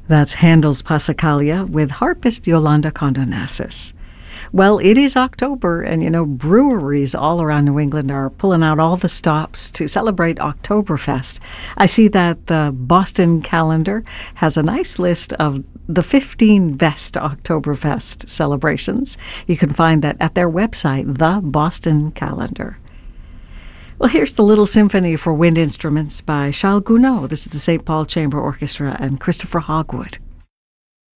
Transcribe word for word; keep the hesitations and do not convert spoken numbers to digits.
That's Handel's Passacaglia with harpist Yolanda Condonassis. Well, it is October, and you know, breweries all around New England are pulling out all the stops to celebrate Oktoberfest. I see that the Boston Calendar has a nice list of the fifteen best Oktoberfest celebrations. You can find that at their website, the Boston Calendar. Well, here's the Little Symphony for Wind Instruments by Charles Gounod. This is the Saint Paul Chamber Orchestra and Christopher Hogwood.